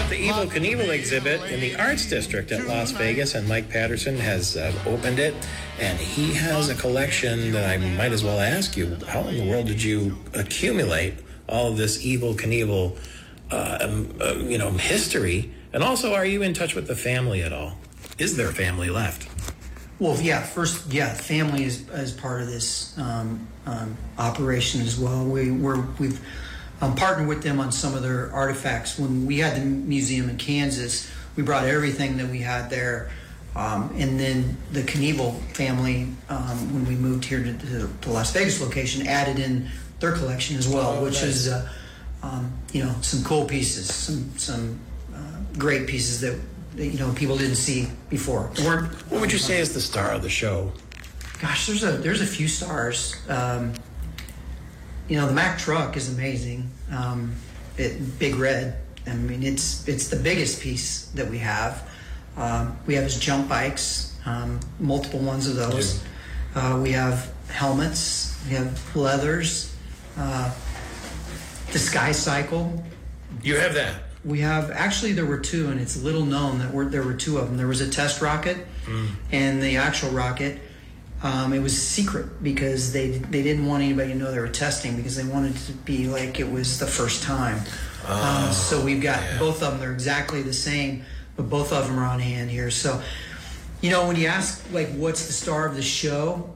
the Evel Knievel exhibit in the Arts District at Las Vegas, and Mike Patterson has opened it, and he has a collection that I might as well ask you, how in the world did you accumulate all of this Evel Knievel, history? And also, are you in touch with the family at all? Is there family left? Well, yeah, family is part of this operation as well. We've partnered with them on some of their artifacts. When we had the museum in Kansas, we brought everything that we had there. And then the Knievel family, when we moved here to the Las Vegas location, added in their collection as well, which is, some cool pieces, some great pieces that people didn't see before. What would you say is the star of the show? Gosh, there's a few stars. The Mack truck is amazing. Big Red. I mean, it's the biggest piece that we have. We have his jump bikes, multiple ones of those. We have helmets. We have leathers. The Sky Cycle. You have that? We have, actually there were two, and it's little known that there were two of them. There was a test rocket and the actual rocket. It was secret because they didn't want anybody to know they were testing, because they wanted it to be like it was the first time. So we've got both of them. They're exactly the same, but both of them are on hand here. So, when you ask, like, what's the star of the show,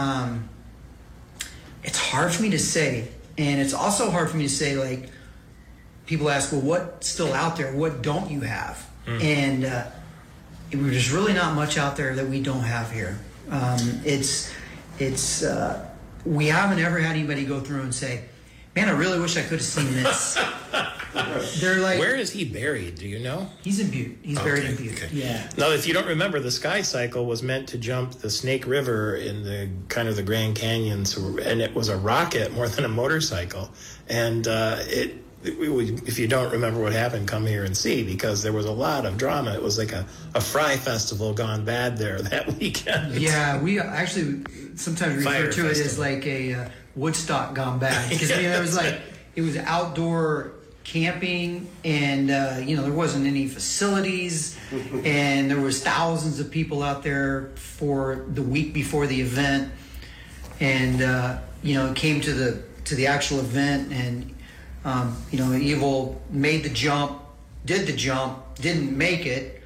it's hard for me to say. And it's also hard for me to say, like, people ask, well, what's still out there? What don't you have? And there's really not much out there that we don't have here. We haven't ever had anybody go through and say, man, I really wish I could have seen this. They're like, where is he buried? Do you know? He's in Butte. He's buried in Butte. Okay. Yeah. Now, if you don't remember, the Sky Cycle was meant to jump the Snake River in the kind of the Grand Canyons, and it was a rocket more than a motorcycle. And if you don't remember what happened, come here and see, because there was a lot of drama. It was like a Fry festival gone bad there that weekend. Yeah, we actually sometimes refer to it as like a Woodstock gone bad, because it was outdoor camping, and there wasn't any facilities, and there was thousands of people out there for the week before the event, and it came to the actual event, and Evel made the jump, didn't make it,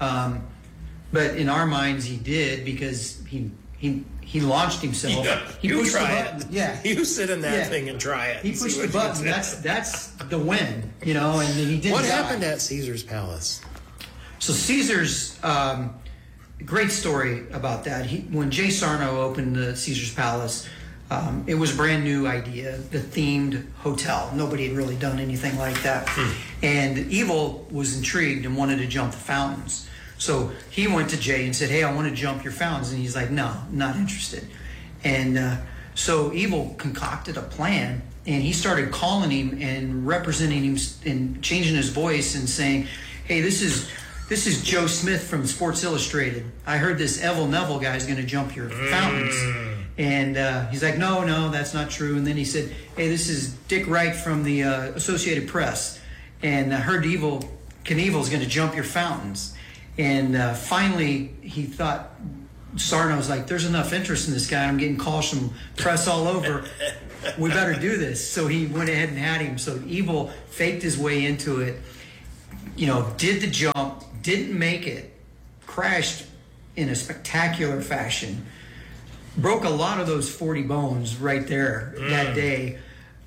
but in our minds he did, because he launched himself. He pushed the button. Yeah, you sit in that thing and try it. He pushed the button. That's the win, and then he didn't. What happened at Caesar's Palace? So Caesar's, great story about that. When Jay Sarno opened the Caesar's Palace, it was a brand new idea, the themed hotel. Nobody had really done anything like that. And Evel was intrigued and wanted to jump the fountains. So he went to Jay and said, hey, I want to jump your fountains. And he's like, no, not interested. And so Evel concocted a plan, and he started calling him and representing him and changing his voice and saying, hey, this is Joe Smith from Sports Illustrated. I heard this Evel Neville guy is going to jump your fountains. And he's like, no, that's not true. And then he said, hey, this is Dick Wright from the Associated Press. And I heard Knievel is going to jump your fountains. And finally, he thought, Sarno's like, there's enough interest in this guy. I'm getting calls from press all over. We better do this. So he went ahead and had him. So Evel faked his way into it, did the jump, didn't make it, crashed in a spectacular fashion. Broke a lot of those 40 bones right there that day.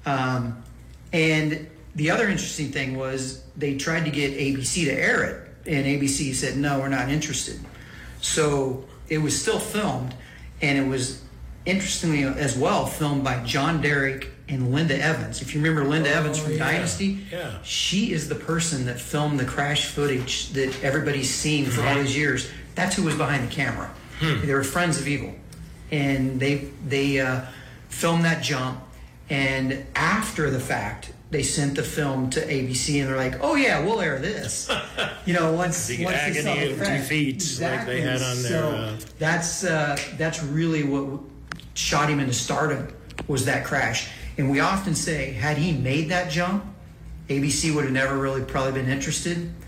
And the other interesting thing was they tried to get ABC to air it, and ABC said, no, we're not interested. So it was still filmed, and it was, interestingly as well, filmed by John Derrick and Linda Evans. If you remember Linda Evans from Dynasty, she is the person that filmed the crash footage that everybody's seen for all these years. That's who was behind the camera. They were friends of Evel. And they filmed that jump, and after the fact, they sent the film to ABC, and they're like, "Oh yeah, we'll air this." Once the agony of defeat, exactly. Like they had on there. So that's really what shot him into stardom, was that crash. And we often say, had he made that jump, ABC would have never really probably been interested.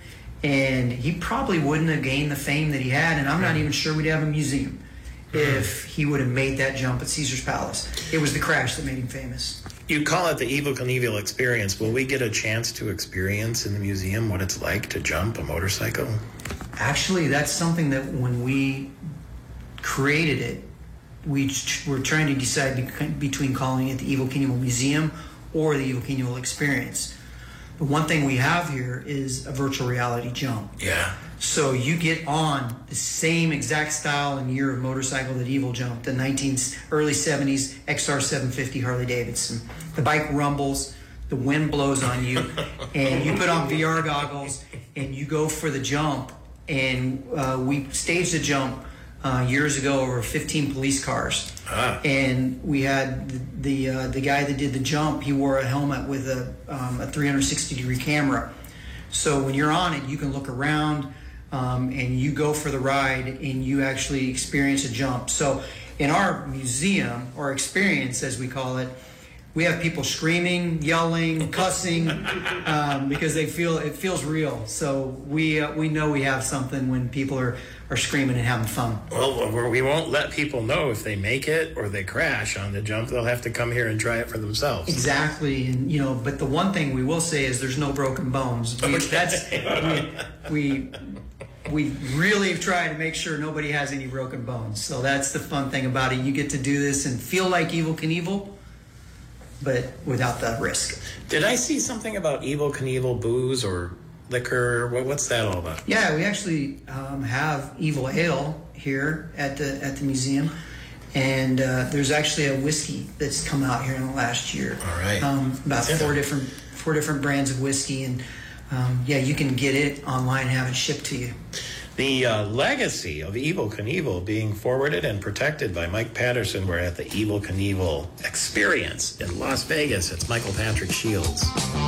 And he probably wouldn't have gained the fame that he had, and I'm not even sure we'd have a museum if he would have made that jump at Caesar's Palace. It was the crash that made him famous. You call it the Evel Knievel experience. Will we get a chance to experience in the museum what it's like to jump a motorcycle? Actually, that's something that when we created it, we were trying to decide between calling it the Evel Knievel Museum or the Evel Knievel Experience. The one thing we have here is a virtual reality jump. Yeah. So you get on the same exact style and year of motorcycle that Evel jumped, the early 70s XR 750 Harley Davidson. The bike rumbles, the wind blows on you, and you put on VR goggles and you go for the jump. And we staged a jump years ago over 15 police cars. And we had the guy that did the jump, he wore a helmet with a 360-degree camera. So when you're on it, you can look around, and you go for the ride, and you actually experience a jump. So in our museum, or experience as we call it, we have people screaming, yelling, cussing, because it feels real. So we know we have something when people are screaming and having fun. Well, we won't let people know if they make it or they crash on the jump. They'll have to come here and try it for themselves. Exactly, and but the one thing we will say is there's no broken bones. We really have tried to make sure nobody has any broken bones. So that's the fun thing about it. You get to do this and feel like Evel Knievel, but without the risk. Did I see something about Evel Knievel booze or liquor? What's that all about? Yeah, we actually have Evel Ale here at the museum, and there's actually a whiskey that's come out here in the last year. All right. About four different brands of whiskey, and you can get it online and have it shipped to you. The legacy of Evel Knievel being forwarded and protected by Mike Patterson. We're at the Evel Knievel Experience in Las Vegas. It's Michael Patrick Shields.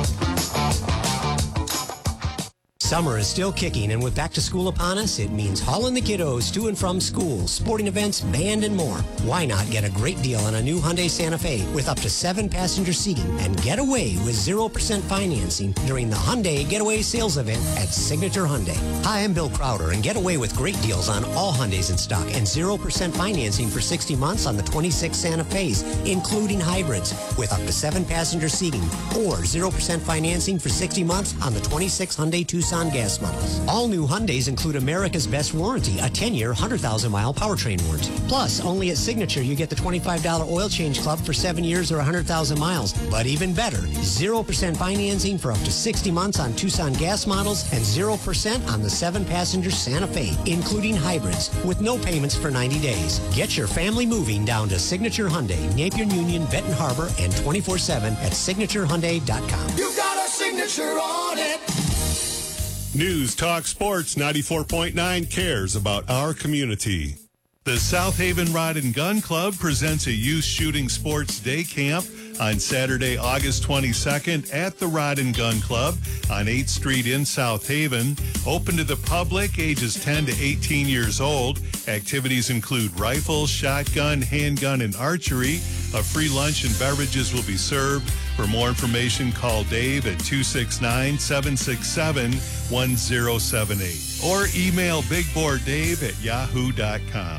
Summer is still kicking, and with back to school upon us, it means hauling the kiddos to and from school, sporting events, band, and more. Why not get a great deal on a new Hyundai Santa Fe with up to 7-passenger seating and get away with 0% financing during the Hyundai Getaway Sales Event at Signature Hyundai. Hi, I'm Bill Crowder, and get away with great deals on all Hyundais in stock and 0% financing for 60 months on the 26 Santa Fe's, including hybrids, with up to 7-passenger seating, or 0% financing for 60 months on the 26 Hyundai Tucson gas models. All new Hyundais include America's best warranty, a 10-year, 100,000-mile powertrain warranty. Plus, only at Signature, you get the $25 oil change club for 7 years or 100,000 miles. But even better, 0% financing for up to 60 months on Tucson gas models and 0% on the 7-passenger Santa Fe, including hybrids, with no payments for 90 days. Get your family moving down to Signature Hyundai, Napier Union, Benton Harbor, and 24/7 at signaturehyundai.com. You got a signature on it. News Talk Sports 94.9 cares about our community. The South Haven Rod and Gun Club presents a youth shooting sports day camp on Saturday, August 22nd at the Rod and Gun Club on 8th Street in South Haven. Open to the public, ages 10 to 18 years old. Activities include rifle, shotgun, handgun, and archery. A free lunch and beverages will be served. For more information, call Dave at 269-767-1078 or email bigboarddave@yahoo.com.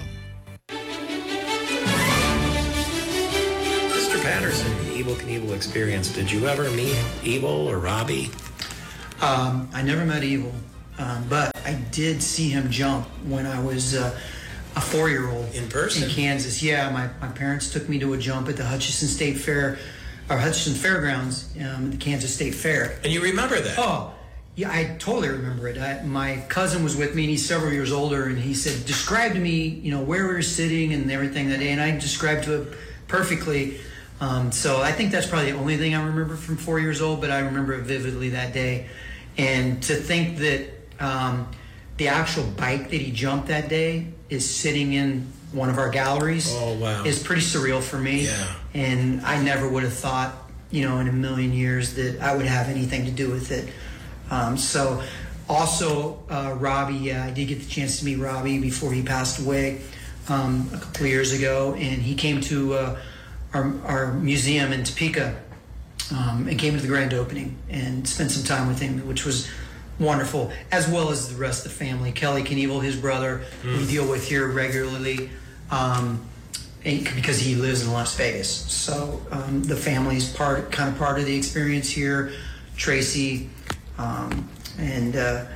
Mr. Patterson, the Evel Knievel Experience. Did you ever meet Evel or Robbie? I never met Evel, but I did see him jump when I was a 4-year-old in person in Kansas. Yeah, my parents took me to a jump at the Hutchinson State Fair, or Hutchinson Fairgrounds, at the Kansas State Fair. And you remember that? Oh, yeah, I totally remember it. My cousin was with me, and he's several years older, and he said, describe to me, where we were sitting and everything that day, and I described to it perfectly. So I think that's probably the only thing I remember from 4 years old, but I remember it vividly that day. And to think that the actual bike that he jumped that day is sitting in one of our galleries is pretty surreal for me. Yeah. And I never would have thought, in a million years that I would have anything to do with it. So also Robbie, I did get the chance to meet Robbie before he passed away a couple of years ago, and he came to our museum in Topeka and came to the grand opening and spent some time with him, which was wonderful, as well as the rest of the family. Kelly Knievel, his brother, we deal with here regularly because he lives in Las Vegas. So the family's part of the experience here. Tracy and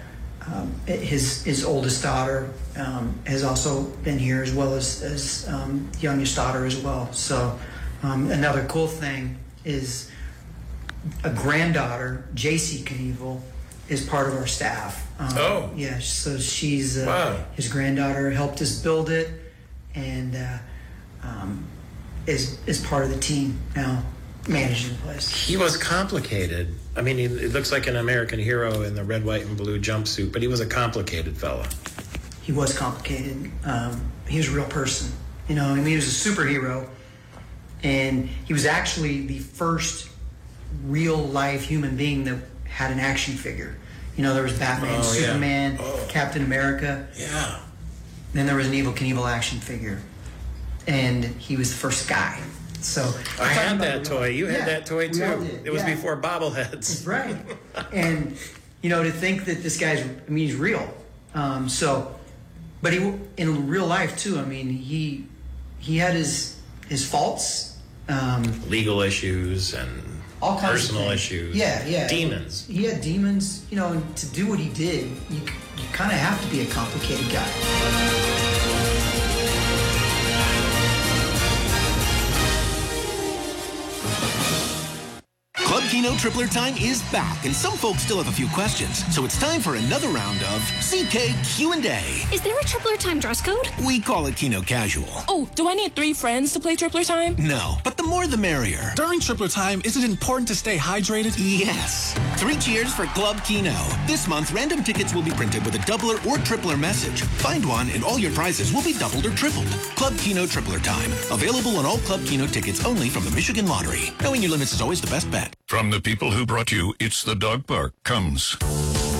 his oldest daughter has also been here, as well as youngest daughter as well. So another cool thing is a granddaughter, JC Knievel, is part of our staff. Yeah, so she's his granddaughter, helped us build it, and is part of the team now, managing the place. He was complicated. I mean, he looks like an American hero in the red, white, and blue jumpsuit, but he was a complicated fella. He was complicated. He was a real person. You know, I mean, he was a superhero, and he was actually the first real-life human being that had an action figure. You know, there was Batman, Superman, Captain America. Yeah. Then there was an Evel Knievel action figure, and he was the first guy. So I had that toy. You had that toy we all too. did. It was Yeah. before bobbleheads. Right. And, you know, to think that this guy's, I mean, he's real. But he, in real life too, I mean, he had his faults. Legal issues and All kinds personal of things. issues. Yeah. Demons. He had demons, you know, and to do what he did, you kind of have to be a complicated guy. Club Keno Tripler Time is back, and some folks still have a few questions. So it's time for another round of CK Q&A. Is there a Tripler Time dress code? We call it Keno Casual. Oh, do I need 3 friends to play Tripler Time? No, but the more the merrier. During Tripler Time, is it important to stay hydrated? Yes. 3 cheers for Club Keno. This month, random tickets will be printed with a doubler or tripler message. Find one, and all your prizes will be doubled or tripled. Club Keno Tripler Time. Available on all Club Keno tickets only from the Michigan Lottery. Knowing your limits is always the best bet. From the people who brought you It's the Dog Park comes